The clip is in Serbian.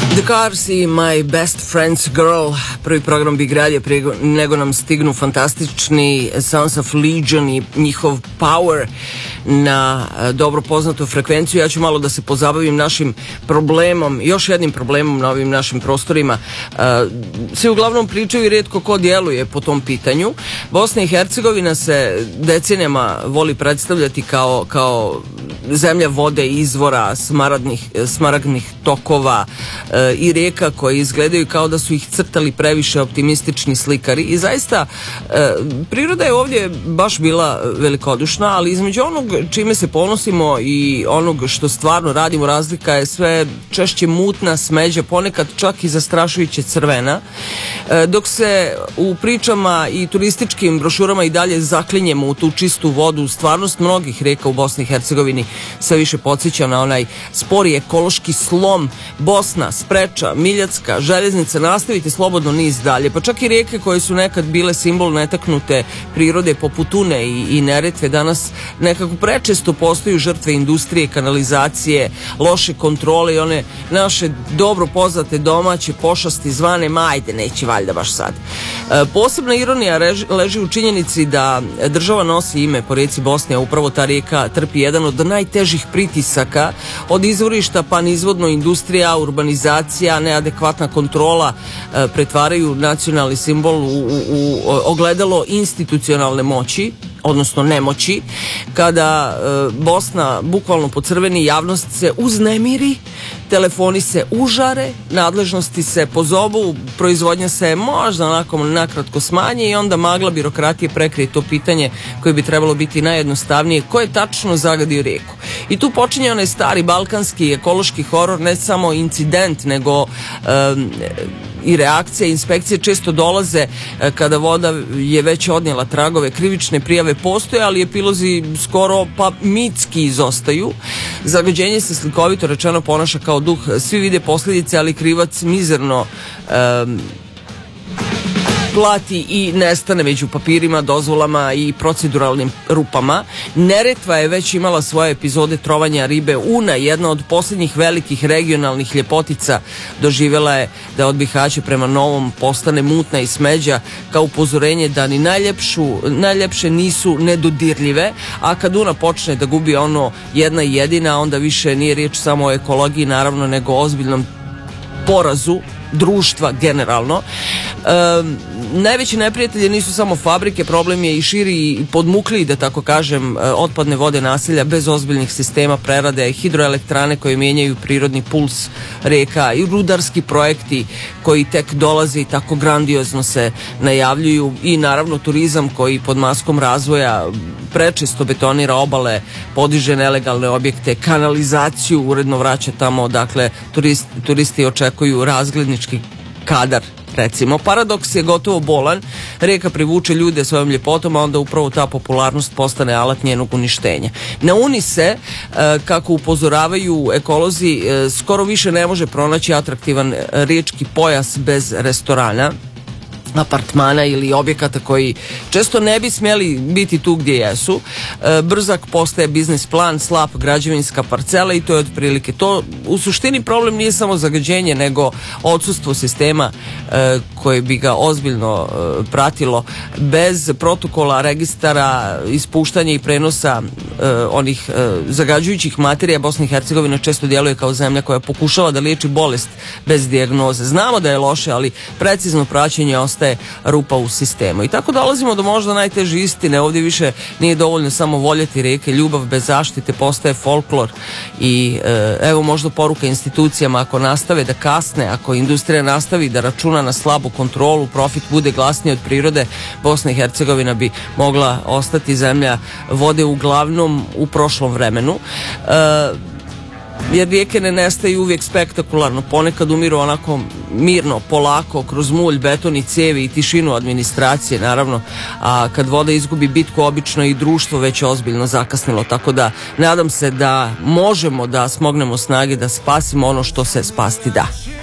The Cars i My Best Friend's Girl, prvi program Big Radio, prije nego nam stignu fantastični Sons of Legion i njihov Power na dobro poznatu frekvenciju. Ja ću malo da se pozabavim našim problemom, još jednim problemom na ovim našim prostorima. Svi uglavnom pričaju i rijetko ko djeluje po tom pitanju. Bosna i Hercegovina se decenijama voli predstavljati kao zemlja vode, izvora, smaragdnih tokova i rijeka koje izgledaju kao da su ih crtali previše optimistični slikari i zaista priroda je ovdje baš bila velikodušna, ali između onog čime se ponosimo i onog što stvarno radimo razlika je sve češće mutna smeđa, ponekad čak i zastrašujuće crvena, dok se u pričama i turističkim brošurama i dalje zaklinjemo u tu čistu vodu. Stvarnost mnogih rijeka u Bosni i Hercegovini sve više podsjeća na onaj spori ekološki slom. Bosna, Spreča, Miljacka, Željeznica, nastavite slobodno niz dalje, pa čak i rijeke koje su nekad bile simbol netaknute prirode poput Une i Neretve danas nekako prečesto postaju žrtve industrije, kanalizacije, loše kontrole i one naše dobro poznate domaće pošasti zvane majde, neće valjda baš sad. Posebna ironija leži u činjenici da država nosi ime po rijeci Bosni, a upravo ta rijeka trpi jedan od najtežih pritisaka, od izvorišta pa nizvodno industrija, urbanizacija, neadekvatna kontrola pretvaraju nacionalni simbol u ogledalo institucionalne moći, odnosno nemoći. Kada Bosna bukvalno pocrveni, javnost se uznemiri, telefoni se užare, nadležnosti se pozovu, proizvodnja se možda onako nakratko smanji i onda magla birokratije prekrije to pitanje koje bi trebalo biti najjednostavnije, ko je tačno zagadio rijeku. I tu počinje onaj stari balkanski ekološki horor, ne samo incident, nego i reakcija, inspekcije često dolaze kada voda je već odnijela tragove, krivične prijave postoje, ali epilozi skoro pa mitski izostaju. Zagađenje se slikovito rečeno ponaša kao duh, svi vide posljedice, ali krivac mizerno plati i nestane među papirima, dozvolama i proceduralnim rupama. Neretva je već imala svoje epizode trovanja ribe. Una, jedna od posljednjih velikih regionalnih ljepotica, doživjela je da od Bihaća prema Novom postane mutna i smeđa, kao upozorenje da ni najljepše nisu nedodirljive, a kad Una počne da gubi ono jedna i jedina, onda više nije riječ samo o ekologiji, naravno, nego o ozbiljnom porazu društva generalno. Najveći neprijatelji nisu samo fabrike, problem je i širi i podmukliji, da tako kažem, otpadne vode naselja bez ozbiljnih sistema prerade, hidroelektrane koje mijenjaju prirodni puls reka i rudarski projekti koji tek dolaze i tako grandiozno se najavljuju i naravno turizam koji pod maskom razvoja prečesto betonira obale, podiže nelegalne objekte, kanalizaciju uredno vraća tamo, dakle turisti očekuju razglednički kadar. Recimo, paradoks je gotovo bolan, rijeka privuče ljude svojom ljepotom, a onda upravo ta popularnost postane alat njenog uništenja. Na Uni se, kako upozoravaju ekolozi, skoro više ne može pronaći atraktivan riječki pojas bez restorana, apartmana ili objekata koji često ne bi smjeli biti tu gdje jesu. Brzak postaje biznis plan, slap građevinska parcela i to je otprilike to. U suštini problem nije samo zagađenje, nego odsustvo sistema koje bi ga ozbiljno pratilo. Bez protokola, registara, ispuštanja i prenosa onih zagađujućih materija, Bosna i Hercegovina često djeluje kao zemlja koja pokušava da liječi bolest bez dijagnoze. Znamo da je loše, ali precizno praćenje ostaje rupa u sistemu. I tako dolazimo do možda najteže istine. Ovdje više nije dovoljno samo voljeti rijeke, ljubav bez zaštite postaje folklor i evo možda poruka institucijama, ako nastave da kasne, ako industrija nastavi da računa na slabu kontrolu, profit bude glasniji od prirode, Bosna i Hercegovina bi mogla ostati zemlja vode uglavnom u prošlom vremenu. Jer rijeke ne nestaju uvijek spektakularno, ponekad umiru onako mirno, polako, kroz mulj, beton i cijevi i tišinu administracije, naravno, a kad voda izgubi bitku, obično i društvo već je ozbiljno zakasnilo, tako da nadam se da možemo da smognemo snage da spasimo ono što se spasti da.